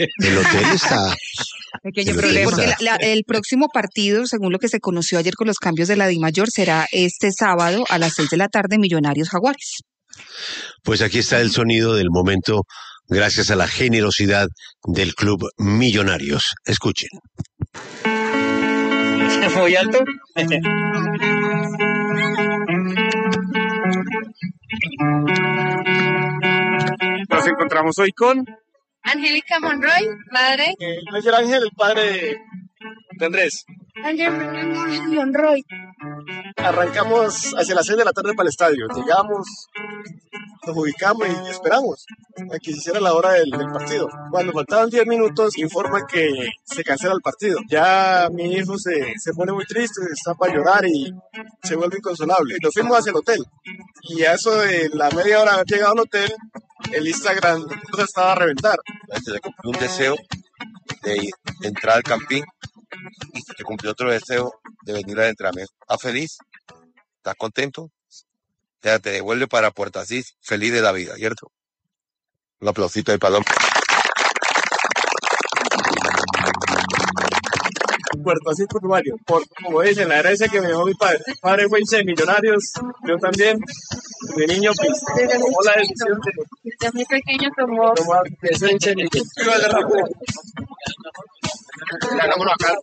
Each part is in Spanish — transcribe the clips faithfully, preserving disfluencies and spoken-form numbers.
El hotel está... Pequeño problema. Porque la, la, el próximo partido, según lo que se conoció ayer con los cambios de la DIMAYOR, será este sábado a las seis de la tarde, Millonarios Jaguares. Pues aquí está el sonido del momento, gracias a la generosidad del Club Millonarios. Escuchen. Muy alto. Nos encontramos hoy con Angélica Monroy, madre. Eh, Ángel Ángel, el padre de, de Andrés. Ángel Monroy. Arrancamos hacia las seis de la tarde para el estadio. Llegamos, nos ubicamos y esperamos a que se hiciera la hora del, del partido. Cuando faltaban diez minutos, informan que se cancela el partido. Ya mi hijo se, se pone muy triste, está para llorar y se vuelve inconsolable. Nos fuimos hacia el hotel. Y a eso de la media hora de haber llegado al hotel, el Instagram estaba a reventar. Se le cumplió un deseo de entrar al campín y se le cumplió otro deseo de venir al entrenamiento. ¿Estás feliz? ¿Estás contento? Ya te devuelve para Puerto Asís feliz de la vida, ¿cierto? Un aplausito ahí para el hombre. Puerto Asís por Mario, por, como dicen, la herencia que me dejó mi padre. Mi padre fue hincha de Millonarios, yo también. De niño, pues, tomó la decisión de... Desde muy pequeño tomó... tomar de ser hincha de Millonarios. Hagámoslo acá,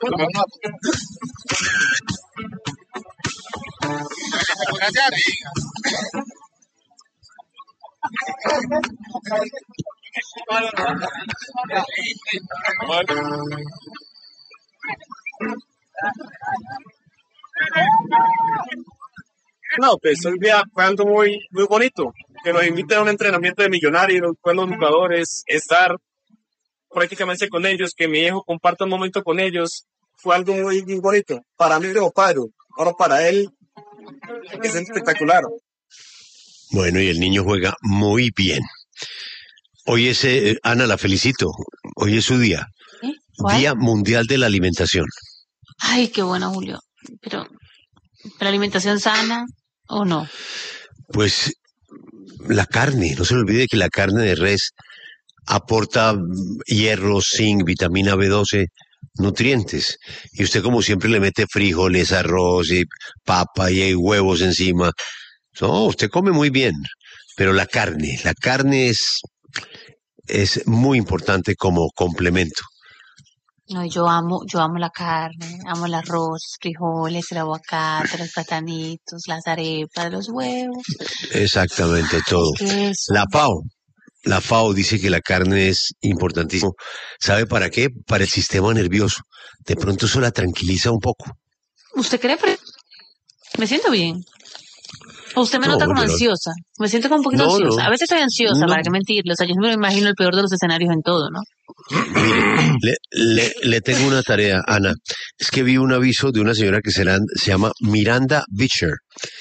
No, pues hoy día fue algo muy, muy bonito, que nos inviten a un entrenamiento de Millonarios, con los jugadores, estar prácticamente con ellos, que mi hijo comparta un momento con ellos, fue algo muy, muy bonito. Para mí como padre, ahora para él es espectacular. Bueno, y el niño juega muy bien. Hoy es, eh, Ana, la felicito, hoy es su día. ¿Eh? Día Mundial de la Alimentación. Ay, qué bueno, Julio. Pero, ¿pero alimentación sana o no? Pues la carne, no se le olvide que la carne de res aporta hierro, zinc, vitamina B doce, nutrientes. Y usted como siempre le mete frijoles, arroz y papa y hay huevos encima. No, usted come muy bien, pero la carne, la carne es, es muy importante como complemento. No, yo amo, yo amo la carne, amo el arroz, los frijoles, el aguacate, los platanitos, las arepas, los huevos. Exactamente, todo. Queso. La FAO, la FAO dice que la carne es importantísima. ¿Sabe para qué? Para el sistema nervioso. De pronto eso la tranquiliza un poco. ¿Usted cree? Me siento bien. ¿O usted me No, nota como pero- ansiosa? Me siento como un poquito No, ansiosa. no. A veces soy ansiosa, No. para qué mentirle. O sea, yo me imagino el peor de los escenarios en todo, ¿no? Mire, le, le, le tengo una tarea, Ana. Es que vi un aviso de una señora que será, se llama Miranda Beecher,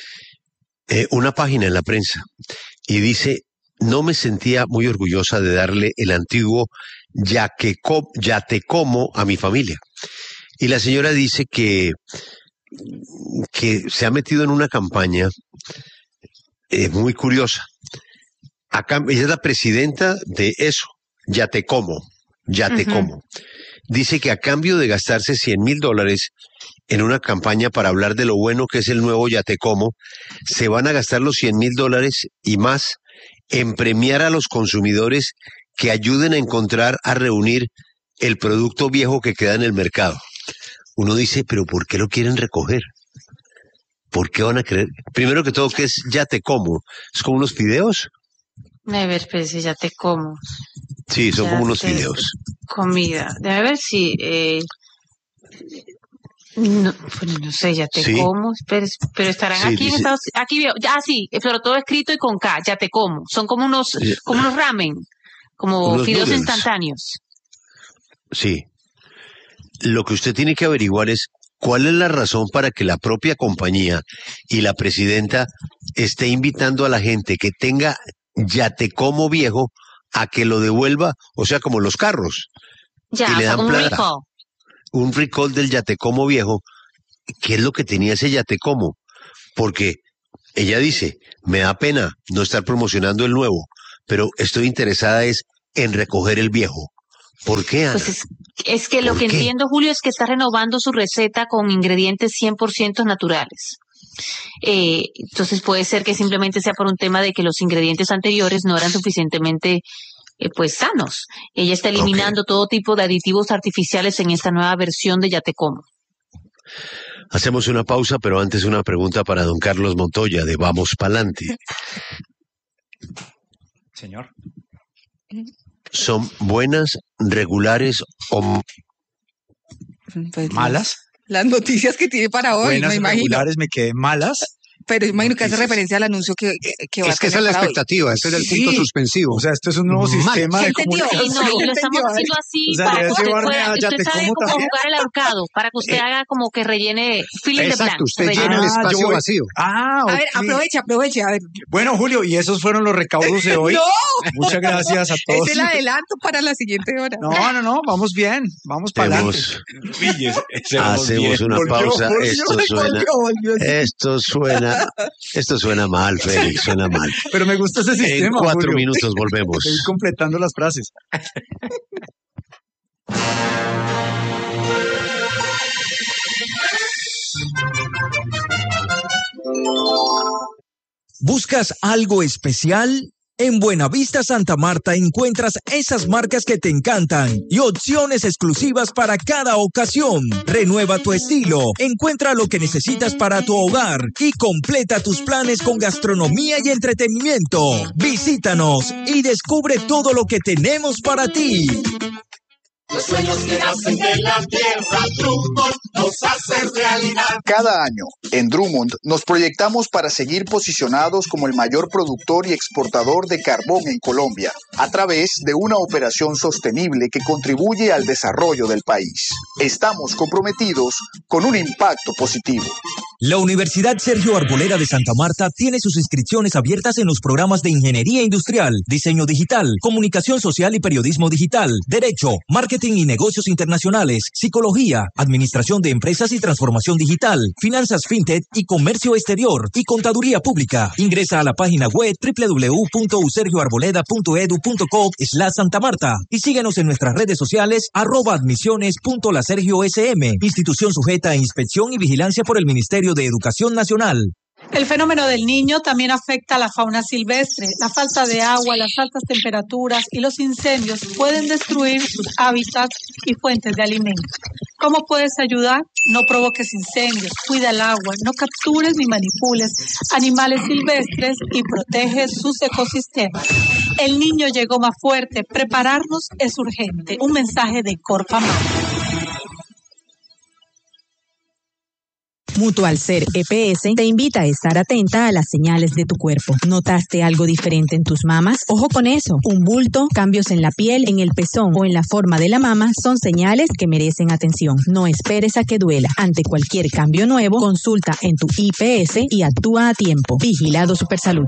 eh, una página en la prensa, y dice, no me sentía muy orgullosa de darle el antiguo ya que co- ya te como a mi familia. Y la señora dice que, que se ha metido en una campaña eh, muy curiosa. Acá, ella es la presidenta de eso, ya te como, ya te Ujú. como. Dice que a cambio de gastarse cien mil dólares en una campaña para hablar de lo bueno que es el nuevo ya te como, se van a gastar los cien mil dólares y más en premiar a los consumidores que ayuden a encontrar, a reunir el producto viejo que queda en el mercado. Uno dice, pero ¿por qué lo quieren recoger? ¿Por qué van a querer? Primero que todo, ¿qué es ya te como? ¿Es como unos fideos? A ver, pues si ya te como. Sí, son Ya como unos te- fideos. Comida. Debe ver si... Eh, no, bueno, no sé, ya te Sí. como. Pero, pero estarán Sí, aquí en dice- Estados Aquí veo. Ya, sí, pero todo escrito y con K. Ya te como. Son como unos, Sí. como unos ramen. Como Unos fideos noodles. instantáneos. Sí. Lo que usted tiene que averiguar es cuál es la razón para que la propia compañía y la presidenta esté invitando a la gente que tenga ya te como viejo a que lo devuelva, o sea, como los carros, Ya, Y o le sea, dan como un plata. recall. un recall del ya te como viejo. ¿Qué es lo que tenía ese ya te como? Porque ella dice, me da pena no estar promocionando el nuevo, pero estoy interesada es en recoger el viejo. ¿Por qué, Ana? Pues es, es que lo ¿Por que qué? entiendo, Julio, es que está renovando su receta con ingredientes cien por ciento naturales. Eh, entonces puede ser que simplemente sea por un tema de que los ingredientes anteriores no eran suficientemente eh, pues sanos. Ella está eliminando Ok. todo tipo de aditivos artificiales en esta nueva versión de Ya Te Como. Hacemos una pausa, pero antes una pregunta para don Carlos Montoya de Vamos Pa'lante. Señor. ¿Son buenas, regulares o Pues, ¿Malas? Las noticias que tiene para hoy, Buenas, me imagino. regulares, me quedé malas. Pero imagino que hace Noticias. referencia al anuncio que, que, que va Es a que esa tener es la para hoy. expectativa, ese era el punto Sí. suspensivo. O sea, esto es un nuevo Mal. sistema de Entendió. comunicación. Y no, y lo estamos entendió, haciendo así O sea, para que debe usted llevarme pueda, a Ya usted Te sabe Como cómo también. jugar el ahorcado, para que usted haga como que rellene fill in the Exacto, blanks, usted rellene. llena el Ah, yo espacio voy- vacío. Ah, A ver, ok. aproveche, aproveche. A ver. Bueno, Julio, y esos fueron los recaudos de hoy. ¡No! Muchas gracias a todos. Es el adelanto para la siguiente hora. No, no, no, vamos bien, vamos para adelante. hacemos, hacemos una Volvió, pausa? volvió, Esto suena, Volvió, volvió. esto suena, esto suena mal, Félix, suena mal. Pero me gusta ese En sistema. cuatro Julio. minutos volvemos. Ir completando las frases. ¿Buscas algo especial? En Buenavista Santa Marta encuentras esas marcas que te encantan y opciones exclusivas para cada ocasión. Renueva tu estilo, encuentra lo que necesitas para tu hogar y completa tus planes con gastronomía y entretenimiento. Visítanos y descubre todo lo que tenemos para ti. Los sueños que nacen de la tierra, Drummond los hace realidad. Cada año, en Drummond, nos proyectamos para seguir posicionados como el mayor productor y exportador de carbón en Colombia, a través de una operación sostenible que contribuye al desarrollo del país. Estamos comprometidos con un impacto positivo. La Universidad Sergio Arboleda de Santa Marta tiene sus inscripciones abiertas en los programas de Ingeniería Industrial, Diseño Digital, Comunicación Social y Periodismo Digital, Derecho, Marketing y Negocios Internacionales, Psicología, Administración de Empresas y Transformación Digital, Finanzas FinTech y Comercio Exterior y Contaduría Pública. Ingresa a la página web doble u doble u doble u punto u sergio arboleda punto edu punto co slash Santa Marta y síguenos en nuestras redes sociales arroba admisiones punto la sergio sm, institución sujeta a inspección y vigilancia por el Ministerio de Educación Nacional. El fenómeno del Niño también afecta a la fauna silvestre. La falta de agua, las altas temperaturas y los incendios pueden destruir sus hábitats y fuentes de alimento. ¿Cómo puedes ayudar? No provoques incendios, cuida el agua, no captures ni manipules animales silvestres y protege sus ecosistemas. El Niño llegó más fuerte. Prepararnos es urgente. Un mensaje de Corpamar. Mutual Ser E P S te invita a estar atenta a las señales de tu cuerpo. ¿Notaste algo diferente en tus mamas? Ojo con eso. Un bulto, cambios en la piel, en el pezón o en la forma de la mama son señales que merecen atención. No esperes a que duela. Ante cualquier cambio nuevo, consulta en tu I P S y actúa a tiempo. Vigilado Supersalud.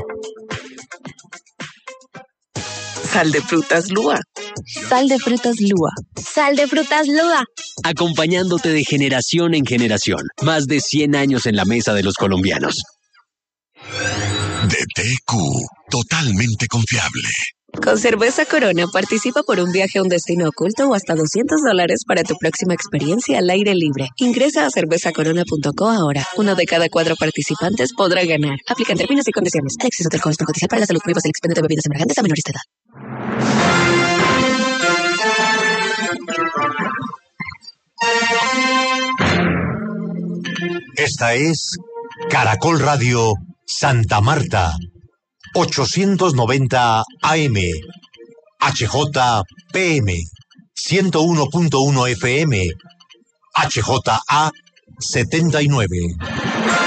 Sal de frutas Lua. Sal de frutas Lua. Sal de frutas Lua. Acompañándote de generación en generación. Más de cien años en la mesa de los colombianos. D T Q, totalmente confiable. Con Cerveza Corona participa por un viaje a un destino oculto o hasta doscientos dólares para tu próxima experiencia al aire libre. Ingresa a cerveza corona punto co ahora. Uno de cada cuatro participantes podrá ganar. Aplican términos y condiciones. El exceso de alcohol es perjudicial para la salud. Prohíbas el expendio de bebidas embriagantes a menores de edad. Esta es Caracol Radio Santa Marta, ochocientos noventa A M, H J P M, ciento uno punto uno F M, H J A setenta y nueve.